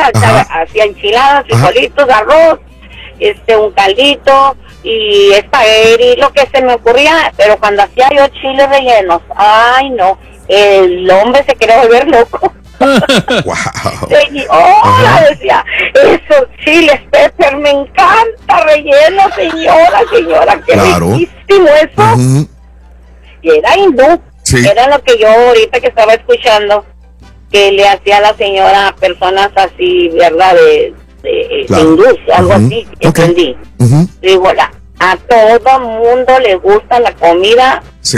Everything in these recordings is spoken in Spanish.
hacía enchiladas, frijolitos, arroz, un caldito y espagueti, lo que se me ocurría, pero cuando hacía yo chiles rellenos, ay no, el hombre se quería volver loco. Wow. Señora, decía, esos chiles pepper me encanta, relleno, señora, qué riquísimo eso. Y era hindú, era lo que yo ahorita que estaba escuchando, que le hacía a la señora a personas así, ¿verdad? De hindú, algo así, entendí. Digo, a todo mundo le gusta la comida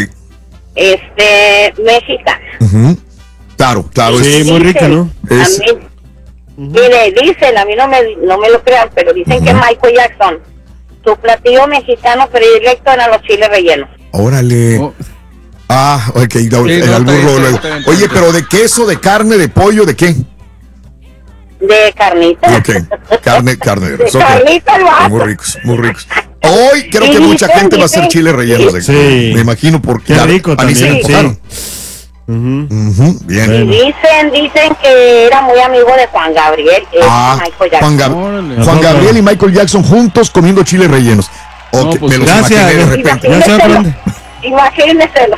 mexicana. Claro. Sí, muy rica, ¿no? Mire, dicen, a mí no me lo crean, pero dicen que Michael Jackson, su platillo mexicano predilecto eran los chiles rellenos. Órale. Ok, el burro luego. Oye, pero ¿de queso, de carne, de pollo, de qué? De carnita. Ok, carne. De carnita, el vaso. Muy ricos. Hoy creo que mucha gente va a hacer chiles rellenos. Me imagino porque qué rico también. Bien. Y dicen que era muy amigo de Juan Gabriel, Michael Jackson. Juan Gabriel y Michael Jackson juntos comiendo chiles rellenos. Okay, pues me los imaginé de repente. Imagínenselo.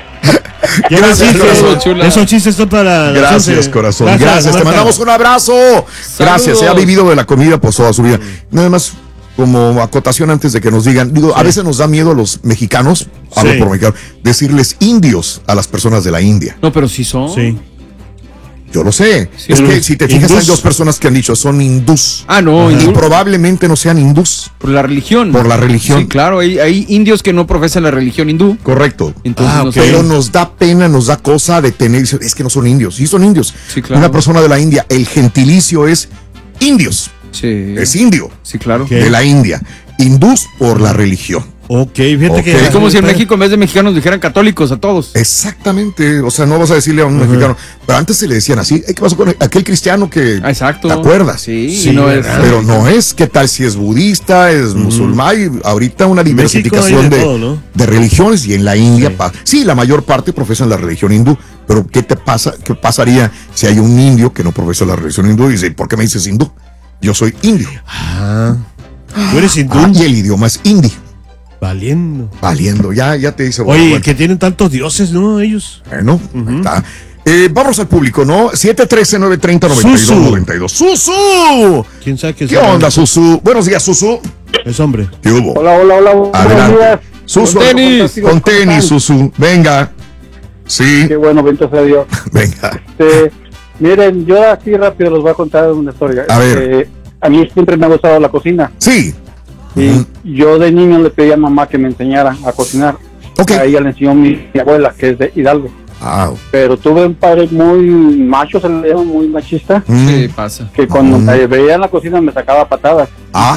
Esos chistes son para gracias, corazón. Gracias. Te mandamos un abrazo. Gracias. Se ha vivido de la comida pues toda su vida. Nada más como acotación antes de que nos digan, a veces nos da miedo a los mexicanos, hablo por mexicano, decirles indios a las personas de la India. No, pero sí son. Sí. Yo lo sé. Sí, es que si te fijas, hay dos personas que han dicho son hindús. No. Y probablemente no sean hindús. Por la religión. Sí, claro. Hay indios que no profesan la religión hindú. Correcto. Entonces, pero nos da pena, nos da cosa de tener. Es que no son indios. Sí, son indios. Sí, claro. Una persona de la India, el gentilicio es indios. Sí. Es indio. Sí, claro. De la India. Hindús por la religión. Fíjate que es como si en México en vez de mexicanos dijeran católicos a todos. Exactamente, o sea, no vas a decirle a un mexicano, pero antes se le decían así, ¿qué pasó con aquel cristiano que exacto. te acuerdas? Sí, no es, pero no es, ¿qué tal si es budista, es musulmán? Y ahorita una diversificación de religiones y en la India, sí, la mayor parte profesan la religión hindú, pero ¿qué pasaría si hay un indio que no profesa la religión hindú y dice, ¿por qué me dices hindú? Yo soy indio. ¿Tú eres hindú? Y el idioma es hindi. Valiendo, ya te dice. Oye, que tienen tantos dioses, ¿no? Ellos. Bueno, está. Vamos al público, ¿no? 713-930-9292. ¡Susu! ¿Quién sabe qué es? ¿Qué onda, Susu? Buenos días, Susu. Es hombre. ¿Qué hubo? Hola. Adelante. Susu, con tenis, Susu. Venga. Sí. Qué bueno, bendito sea Dios. Venga. Miren, yo así rápido les voy a contar una historia. A ver. A mí siempre me ha gustado la cocina. Sí. Y yo de niño le pedí a mamá que me enseñara a cocinar. A ella le enseñó mi abuela, que es de Hidalgo. Pero tuve un padre muy macho, se le llama, muy machista. Sí, pasa. Que cuando me veía en la cocina me sacaba patadas.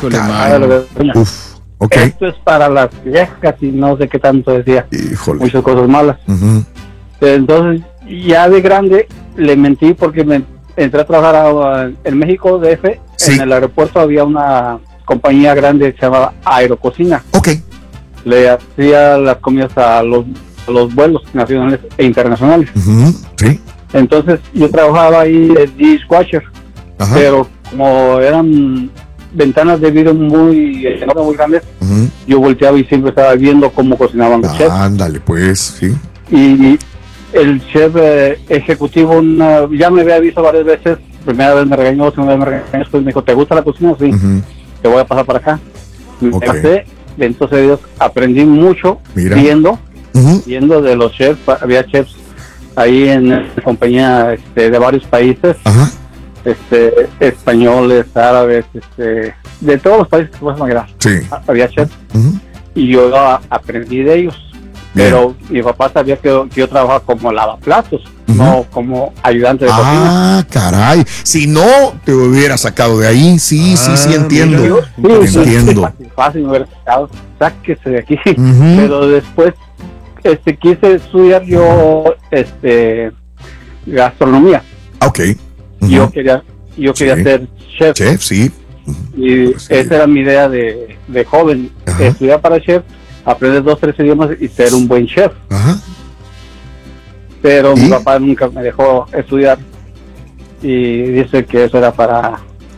Esto es para las viejas y no sé qué tanto decía. Híjole. Muchas cosas malas. Entonces, ya de grande, le mentí porque me entré a trabajar en México DF. En el aeropuerto había una compañía grande que se llamaba Aerococina. Le hacía las comidas a los vuelos nacionales e internacionales. Entonces yo trabajaba ahí de dishwasher, pero como eran ventanas de vidrio muy grandes, yo volteaba y siempre estaba viendo cómo cocinaban los chefs. Ándale, pues, sí. Y el chef ejecutivo ya me había visto varias veces. Primera vez me regañó, segunda vez me regañó, después me dijo, ¿te gusta la cocina? Sí. Te voy a pasar para acá. Me pasé, entonces Dios, aprendí mucho viendo de los chefs. Había chefs ahí en la compañía de varios países, españoles, árabes, de todos los países que puedes imaginar. Había chefs y yo aprendí de ellos. Pero mi papá sabía que yo trabajaba como lavaplatos, no como ayudante de cocina. Caray. Si no, te hubiera sacado de ahí. Sí, entiendo. Entiendo. Fácil me hubiera sacado. Sáquese de aquí. Pero después quise estudiar yo gastronomía. Yo quería ser chef. Chef, sí. Y esa era mi idea de joven. Estudiar para chef, aprender 2-3 idiomas y ser un buen chef. Pero mi papá nunca me dejó estudiar y dice que eso era para